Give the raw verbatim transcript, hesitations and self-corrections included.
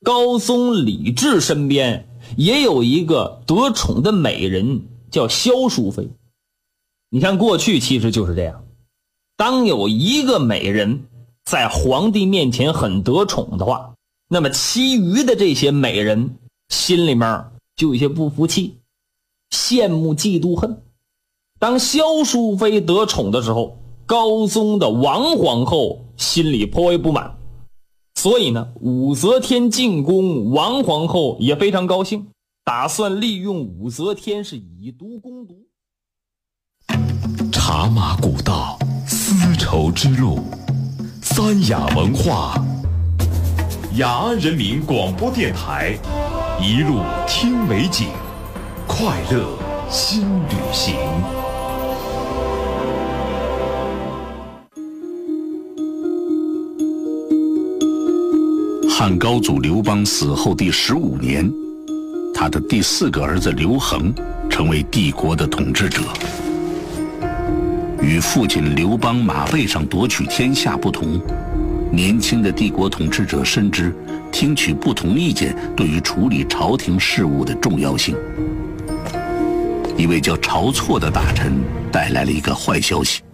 高宗李治身边也有一个得宠的美人，叫萧淑妃。你看过去其实就是这样，当有一个美人在皇帝面前很得宠的话，那么其余的这些美人心里面就有些不服气，羡慕嫉妒恨。当萧淑妃得宠的时候，高宗的王皇后心里颇为不满，所以呢，武则天进宫，王皇后也非常高兴，打算利用武则天是以毒攻毒。 茶马古道，丝绸之路，三雅文化，雅安人民广播电台，一路听美景，快乐新旅行。 汉高祖刘邦死后第十五年，他的第四个儿子刘恒成为帝国的统治者。与父亲刘邦马背上夺取天下不同，年轻的帝国统治者深知听取不同意见对于处理朝廷事务的重要性。一位叫晁错的大臣带来了一个坏消息：